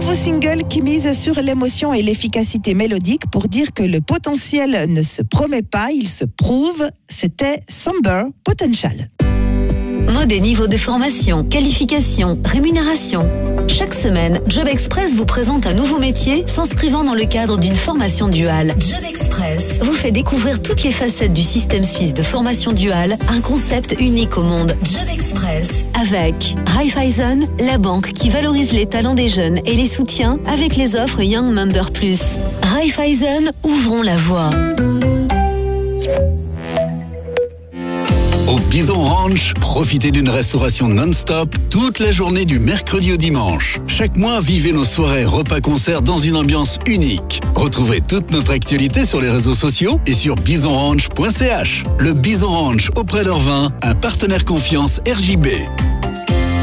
nouveau single qui mise sur l'émotion et l'efficacité mélodique pour dire que le potentiel ne se promet pas, il se prouve. C'était Somber Potential. Mode et niveau de formation, qualification, rémunération. Chaque semaine, Job Express vous présente un nouveau métier s'inscrivant dans le cadre d'une formation duale. Job Express vous fait découvrir toutes les facettes du système suisse de formation duale, un concept unique au monde. Job Express avec Raiffeisen, la banque qui valorise les talents des jeunes et les soutient avec les offres Young Member Plus. Raiffeisen, ouvrons la voie. Au Bison Ranch, profitez d'une restauration non-stop toute la journée du mercredi au dimanche. Chaque mois, vivez nos soirées repas-concerts dans une ambiance unique. Retrouvez toute notre actualité sur les réseaux sociaux et sur bisonranch.ch. Le Bison Ranch auprès d'Orvin, un partenaire confiance RJB.